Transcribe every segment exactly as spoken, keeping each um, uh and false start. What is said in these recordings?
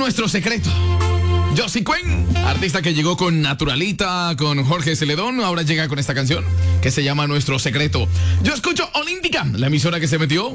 Nuestro Secreto. Josie Cuen, artista que llegó con Naturalita, con Jorge Celedón, ahora llega con esta canción que se llama Nuestro Secreto. Yo escucho Olímpica, la emisora que se metió.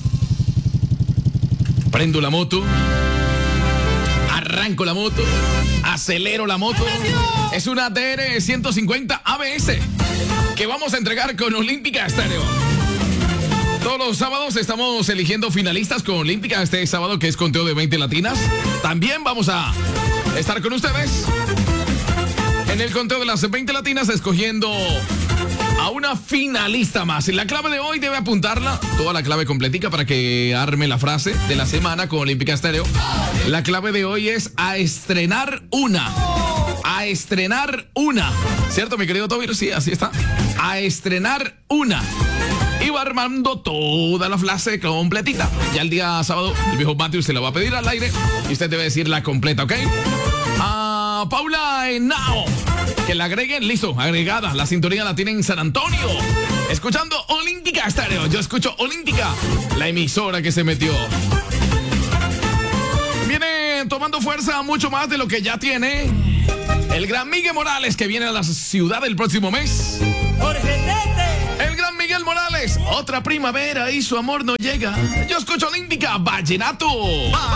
Prendo la moto, arranco la moto, acelero la moto. Es una D R ciento cincuenta A B S que vamos a entregar con Olímpica Estéreo. Todos los sábados estamos eligiendo finalistas con Olímpica. Este sábado, que es conteo de veinte latinas, también vamos a estar con ustedes en el conteo de las veinte latinas, escogiendo a una finalista más. Y la clave de hoy debe apuntarla, toda la clave completica para que arme la frase de la semana con Olímpica Estéreo. La clave de hoy es a estrenar una. A estrenar una. ¿Cierto, mi querido Toby? Sí, así está. A estrenar una. Y va armando toda la frase completita. Ya el día sábado, el viejo Matthew se la va a pedir al aire y usted debe decir la completa, ¿ok? A Paula Henao, que la agreguen, listo, agregada. La sintonía la tiene en San Antonio, escuchando Olímpica Estéreo. Yo escucho Olímpica, la emisora que se metió. Viene tomando fuerza mucho más de lo que ya tiene el gran Miguel Morales, que viene a la ciudad el próximo mes. Jorge Tete. El gran Miguel Morales, otra primavera y su amor no llega. Yo escucho Olímpica, vallenato.